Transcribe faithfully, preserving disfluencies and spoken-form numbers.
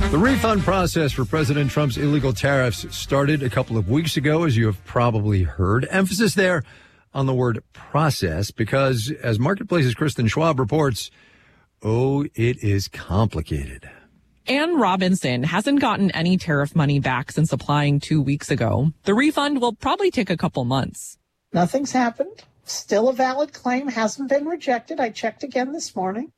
The refund process for President Trump's illegal tariffs started a couple of weeks ago, as you have probably heard. Emphasis there on the word process because, as Marketplace's Kristen Schwab reports, oh, it is complicated. Ann Robinson hasn't gotten any tariff money back since applying two weeks ago. The refund will probably take a couple months. Nothing's happened. Still a valid claim, hasn't been rejected. I checked again this morning.